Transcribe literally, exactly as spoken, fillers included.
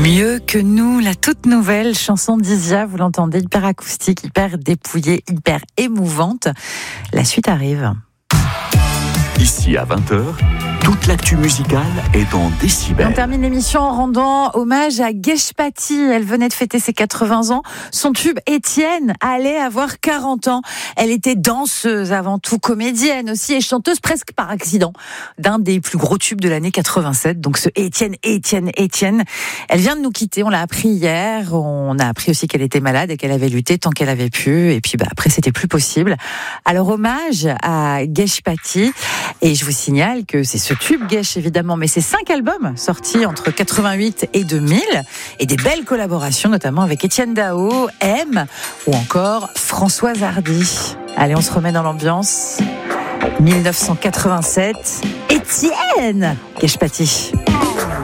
Mieux que nous, la toute nouvelle chanson d'Isia, vous l'entendez, hyper acoustique, hyper dépouillée, hyper émouvante. La suite arrive. Ici à vingt heures, toute l'actu musicale est en décibels. On termine l'émission en rendant hommage à Geshpati. Elle venait de fêter ses quatre-vingts ans. Son tube Étienne allait avoir quarante ans. Elle était danseuse avant tout, comédienne aussi et chanteuse presque par accident d'un des plus gros tubes de l'année quatre-vingt-sept. Donc ce Étienne, Étienne, Étienne. Elle vient de nous quitter. On l'a appris hier. On a appris aussi qu'elle était malade et qu'elle avait lutté tant qu'elle avait pu. Et puis bah, après, c'était plus possible. Alors hommage à Geshpati. Et je vous signale que c'est ce tube Gesh évidemment, mais c'est cinq albums sortis entre quatre-vingt-huit et deux mille et des belles collaborations notamment avec Étienne Dao, M ou encore Françoise Hardy. Allez, on se remet dans l'ambiance. dix-neuf cent quatre-vingt-sept, Étienne Geshpati.